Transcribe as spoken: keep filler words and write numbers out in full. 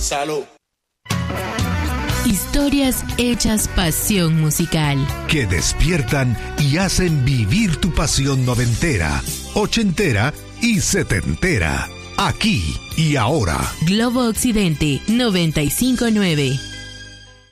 Salud. Historias hechas pasión musical. Que despiertan y hacen vivir tu pasión noventera, ochentera y setentera. Aquí y ahora. Globo Occidente noventa y cinco punto nueve.